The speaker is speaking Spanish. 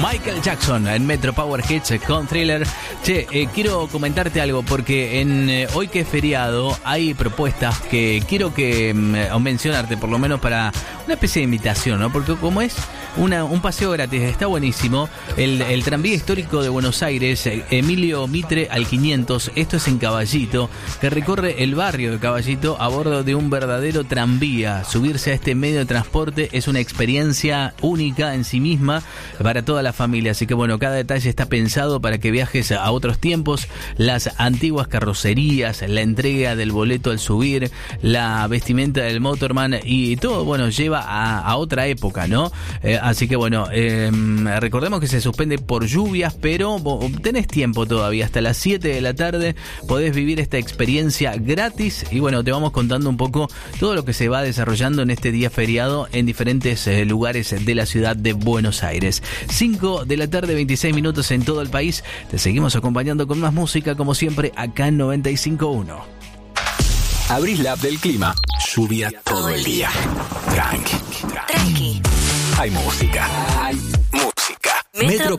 Michael Jackson en Metro Power Hits con Thriller. Che, quiero comentarte algo porque hoy que es feriado hay propuestas que quiero mencionarte, por lo menos para una especie de invitación, ¿no? Porque como es un paseo gratis, está buenísimo. El tranvía histórico de Buenos Aires, Emilio Mitre al 500, esto es en Caballito, que recorre el barrio de Caballito a bordo de un verdadero tranvía. Subirse a este medio de transporte es una experiencia única en sí misma para toda la familia, así que bueno, cada detalle está pensado para que viajes a otros tiempos. Las antiguas carrocerías, la entrega del boleto al subir, la vestimenta del motorman y todo, bueno, lleva a otra época, ¿no? Así que bueno, recordemos que se suspende por lluvias, pero tenés tiempo todavía, hasta las 7 de la tarde podés vivir esta experiencia gratis y bueno, te vamos contando un poco todo lo que se va desarrollando en este día feriado en diferentes lugares de la ciudad de Buenos Aires. 5 de la tarde, 26 minutos en todo el país. Te seguimos acompañando con más música, como siempre, acá en 95.1. Abrís la app del clima. Lluvia todo el día. Tranqui. Tranqui. Hay música. Metro